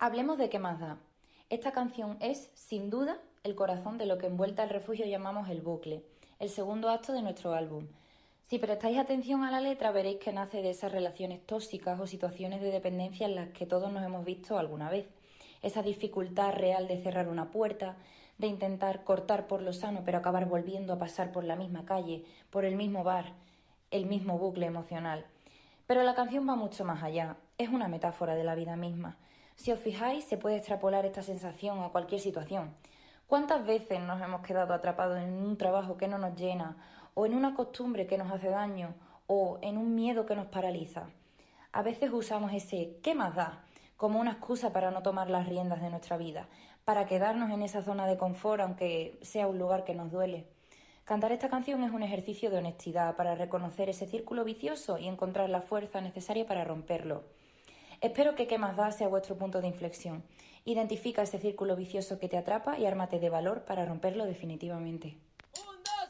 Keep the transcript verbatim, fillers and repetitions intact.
Hablemos de qué más da. Esta canción es, sin duda, el corazón de lo que en Vuelta al Refugio llamamos el bucle, el segundo acto de nuestro álbum. Si prestáis atención a la letra veréis que nace de esas relaciones tóxicas o situaciones de dependencia en las que todos nos hemos visto alguna vez. Esa dificultad real de cerrar una puerta, de intentar cortar por lo sano pero acabar volviendo a pasar por la misma calle, por el mismo bar, el mismo bucle emocional. Pero la canción va mucho más allá, es una metáfora de la vida misma. Si os fijáis, se puede extrapolar esta sensación a cualquier situación. ¿Cuántas veces nos hemos quedado atrapados en un trabajo que no nos llena, o en una costumbre que nos hace daño, o en un miedo que nos paraliza? A veces usamos ese ¿qué más da? Como una excusa para no tomar las riendas de nuestra vida, para quedarnos en esa zona de confort aunque sea un lugar que nos duele. Cantar esta canción es un ejercicio de honestidad para reconocer ese círculo vicioso y encontrar la fuerza necesaria para romperlo. Espero que qué más da sea vuestro punto de inflexión. Identifica ese círculo vicioso que te atrapa y ármate de valor para romperlo definitivamente.